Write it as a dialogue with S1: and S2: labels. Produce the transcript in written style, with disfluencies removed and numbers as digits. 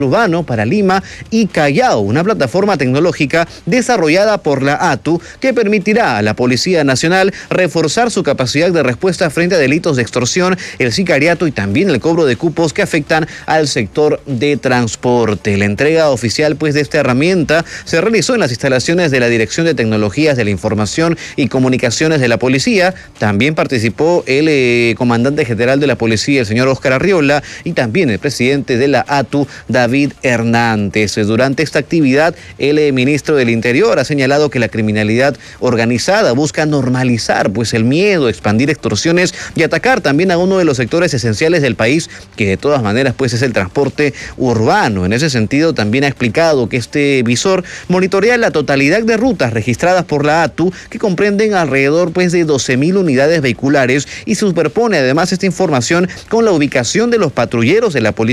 S1: urbano para Lima y Callao, una plataforma tecnológica desarrollada por la ATU que permitirá a la Policía Nacional reforzar su capacidad de respuesta frente a delitos de extorsión, el sicariato y también el cobro de cupos que afectan al sector de transporte. La entrega oficial de esta herramienta se realizó en las instalaciones de la Dirección de Tecnologías de la Información y Comunicaciones de la Policía. También participó el comandante general de la Policía, el señor Óscar Arriola, y también el presidente de la ATU, David Hernández. Durante esta actividad, el ministro del Interior ha señalado que la criminalidad organizada busca normalizar el miedo, expandir extorsiones y atacar también a uno de los sectores esenciales del país, que de todas maneras es el transporte urbano. En ese sentido, también ha explicado que este visor monitorea la totalidad de rutas registradas por la ATU, que comprenden alrededor de 12.000 unidades vehiculares, y superpone además esta información con la ubicación de los patrulleros de la policía